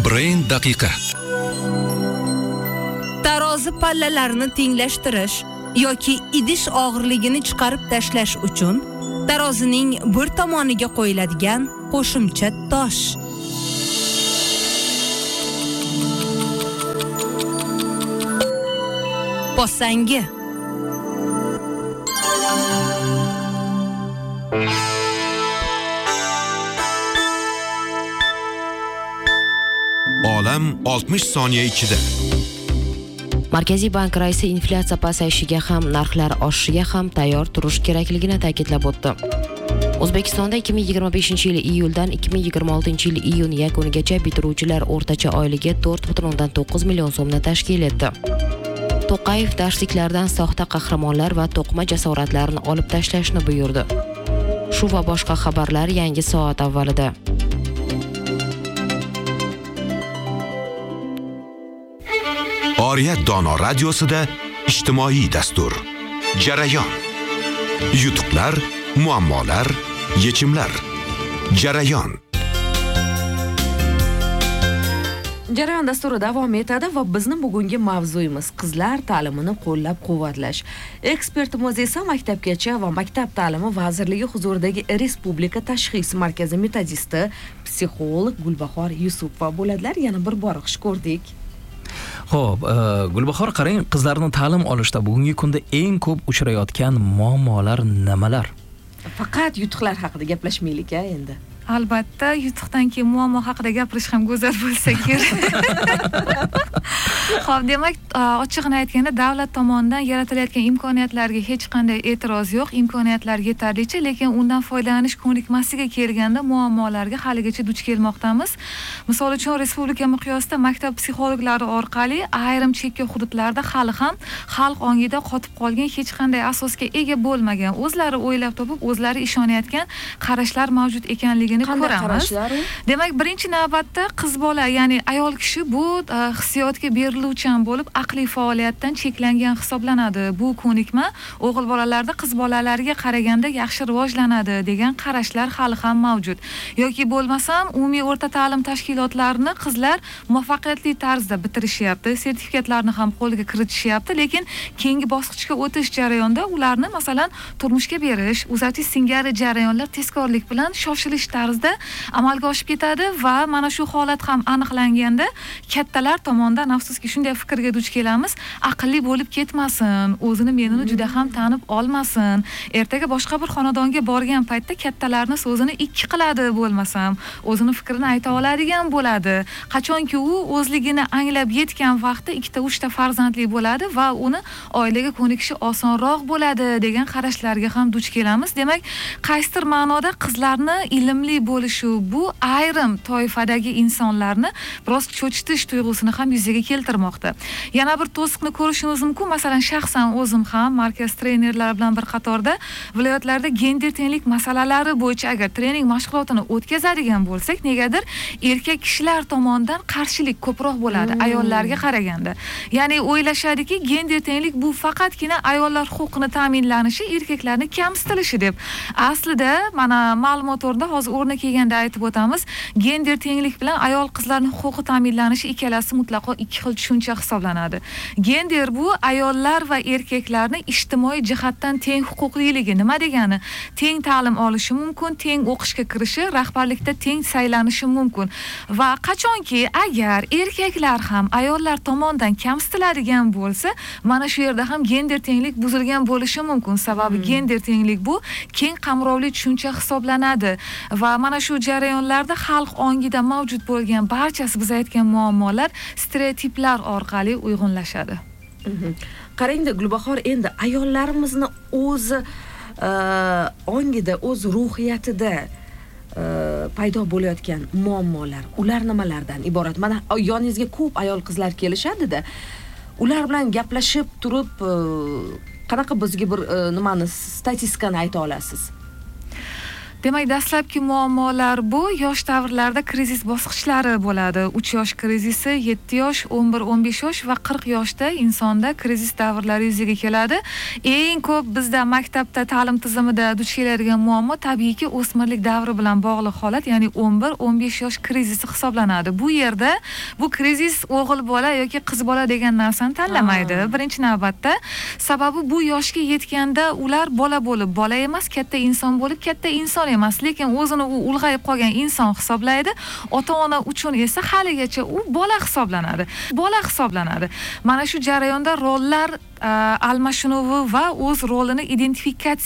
Brain daqiqa. Tarozi pallalarni tenglashtirish yoki idish og'irligini chiqarib tashlash uchun tarozining bir tomoniga qo'yiladigan qo'shimcha tosh. Posangi. Olam 60 soniya ichida. Markaziy bank raisi inflyatsiya pasayishiga ham, narxlar oshishiga ham tayyor turish kerakligini ta'kidlab o'tdi. O'zbekistonda 2025-yil iyuldan 2026-yil iyun yakunigacha bitiruvchilar o'rtacha oyligi 4,9 million so'mni tashkil etdi. To'qayev darsliklardan soxta qahramonlar va to'qma jasoratlarni olib tashlashni buyurdi. Shu va boshqa xabarlar yangi soat avvalida. Oriyat Dono radiosida ijtimoiy dastur. Jarayon. Yutuqlar, muammolar, yechimlar. Jarayon. Jarayon dasturi davom etadi va bizning bugungi mavzuyimiz qizlar ta'limini qo'llab-quvvatlash. Ekspertimiz esa Maktabgacha va Maktab ta'limi vazirligi huzuridagi Respublika tashxis markazi metodisti, psixolog Gulbahor Yusupova bo'ladilar. Yana bir bor xush ko'rdik. Xo'p, Gulbahor, qarang, qizlarning ta'lim olishda bugungi kunda eng ko'p uchrayotgan muammolar nimalar? Faqat yutuqlar haqida gaplashmaylik endi. Albatta, yutuqdan keyin muammo haqida gapirish ham go'zal bo'lsa kerak. Xo'p, demak, ochiqni aytganda davlat tomonidan yaratilayotgan imkoniyatlarga hech qanday e'tiroz yo'q. Imkoniyatlar yetarlicha, lekin undan foydalanish ko'nikmasiga kelganda muammolarga haligacha duch kelmoqdamiz. Misol uchun, respublika miqyosida maktab psixologlari orqali ayrim chekka hududlarda hali ham xalq ongida qotib qolgan, hech qanday asosga ega bo'lmagan, o'zlari o'ylab topib, o'zlari ishonayotgan qarashlar mavjud ekanligini ko'ramiz. Demak, birinchi navbatda qiz bola, ya'ni ayol kishi bu hissiyotga beriluvchan bo'lib, aqliy faoliyatdan cheklangan hisoblanadi. Bu ko'nikma o'g'il bolalarda qiz bolalarga qaraganda yaxshi rivojlanadi degan qarashlar hali ham mavjud. Yoki bo'lmasam, umumiy o'rta ta'lim tashkilotlarini qizlar muvaffaqiyatli tarzda bitirishyapti, sertifikatlarni ham qo'lga kiritishyapti, lekin keyingi bosqichga o'tish jarayonida ularni masalan turmushga berish, uzatish singari jarayonlar tezkorlik bilan shoshilish tarzda amalga oshib ketadi va mana shu holat ham aniqlanganda kattalar tomonidan afsuski shunday fikrga duch kelamiz: aqlli bo'lib ketmasin, o'zini menini juda ham tanib olmasin, ertaga boshqa bir xonadonga borgan paytda kattalarning so'zini ikki qiladi, bo'lmasam o'zini fikrini ayta oladigan bo'ladi. Qachonki u o'zligini anglab yetgan vaqtda 2-3 farzandli bo'ladi va uni oilaga ko'nikishi osonroq bo'ladi degan qarashlarga ham duch kelamiz. Demak, qaysidir ma'noda qizlarni ilmli bo'lishi bu ayrim toifadagi insonlarni biroz cho'chitish tuyg'usini ham yuzaga keltirmoqda. Yana bir to'siqni ko'rishingiz mumkin. Masalan, shaxsan o'zim ham markaz trenerlari bilan bir qatorda viloyatlarda gender tenglik masalalari bo'yicha agar trening mashg'ulotini o'tkazadigan bo'lsak, negadir erkak kishilar tomonidan qarshilik ko'proq bo'ladi ayollarga qaraganda. Ya'ni o'ylashadiki, gender tenglik bu faqatgina ayollar huquqini ta'minlanishi, erkaklarni kamsitilishi deb. Aslida mana ma'lumot o'rnida hozir o'rni kelganda aytib o'tamiz, gender tenglik bilan ayol qizlarning huquqi ta'minlanishi ikkalasi mutlaqo ikki xil tushuncha hisoblanadi. Gender bu ayollar va erkaklarni ijtimoiy jihatdan teng huquqliligi. Nima degani? Teng ta'lim olishi mumkin, teng o'qishga kirishi, rahbarlikda teng saylanishi mumkin. Va qachonki agar erkaklar ham ayollar tomonidan kamsitiladigan bo'lsa, mana shu yerda ham gender tenglik buzilgan bo'lishi mumkin. Sababi gender tenglik bu keng qamrovli tushuncha hisoblanadi va mana shu jarayonlarda xalq ongida mavjud bo'lgan barchasi biz aytgan muammolar stereotiplar orqali uyg'unlashadi. Qarangda Gulbahor, endi ayollarimizni o'zi ongida, o'z ruhiyatida paydo bo'layotgan muammolar, ular nimalardan iborat? Mana yoningizga ko'p ayol qizlar kelishadi-da. Ular bilan gaplashib turib, qanaqa bizga bir nimani, statistikani ayta olasiz? Demak, dastlabki muammolar bu yosh davrlarda krizis bosqichlari bo'ladi. 3 yosh krizisi, 7 yosh, 11-15 yosh va 40 yoshda insonda krizis davrlari yuzaga keladi. Eng ko'p bizda maktabda ta'lim tizimida duch keladigan muammo tabiiyki o'smirlik davri bilan bog'liq holat, ya'ni 11-15 yosh krizisi hisoblanadi. Bu yerda bu krizis o'g'il bola yoki qiz bola degan narsani tanlamaydi. Birinchi navbatda sababi bu yoshga yetganda ular bola bo'lib bola emas, katta inson bo'lib katta inson emas, lekin o'zini u ulg'ayib qolgan inson hisoblaydi. Ota-ona uchun esa haligacha u bola hisoblanadi. Mana shu jarayonda rollar almashinuvi va o'z rolini identifikatsiya